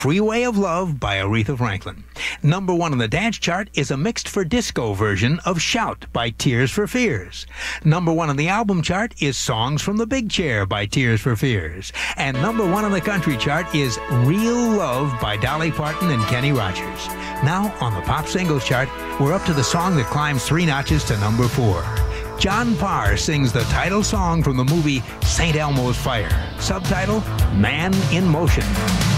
Freeway of Love by Aretha Franklin. Number 1 on the dance chart is a mixed for disco version of Shout by Tears for Fears. Number 1 on the album chart is Songs from the Big Chair by Tears for Fears. And number 1 on the country chart is Real Love by Dolly Parton and Kenny Rogers. Now on the pop singles chart, we're up to the song that climbs 3 notches to number 4. John Parr sings the title song from the movie St. Elmo's Fire. Subtitle, Man in Motion.